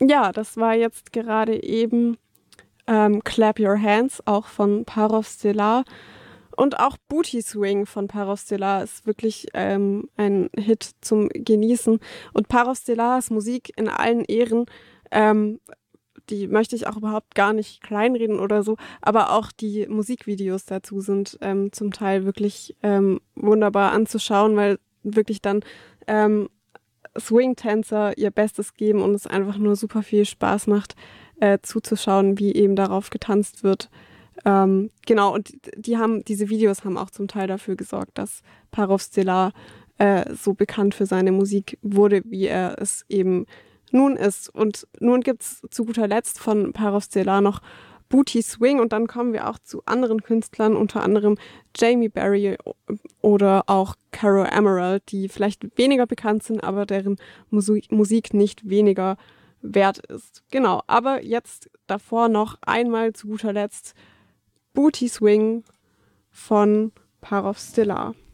Ja, das war jetzt gerade eben Clap Your Hands, auch von Parov Stelar. Und auch Booty Swing von Parov Stelar ist wirklich ein Hit zum Genießen. Und Parov Stelars Musik in allen Ehren, ähm, die möchte ich auch überhaupt gar nicht kleinreden oder so, aber auch die Musikvideos dazu sind zum Teil wirklich wunderbar anzuschauen, weil wirklich dann ähm, Swing-Tänzer ihr Bestes geben und es einfach nur super viel Spaß macht, zuzuschauen, wie eben darauf getanzt wird. Genau, und diese Videos haben auch zum Teil dafür gesorgt, dass Parov Stelar so bekannt für seine Musik wurde, wie er es eben nun ist. Und nun gibt es zu guter Letzt von Parov Stelar noch Booty Swing und dann kommen wir auch zu anderen Künstlern, unter anderem Jamie Berry oder auch Caro Emerald, die vielleicht weniger bekannt sind, aber deren Musik nicht weniger wert ist. Genau, aber jetzt davor noch einmal zu guter Letzt Booty Swing von Parov Stelar.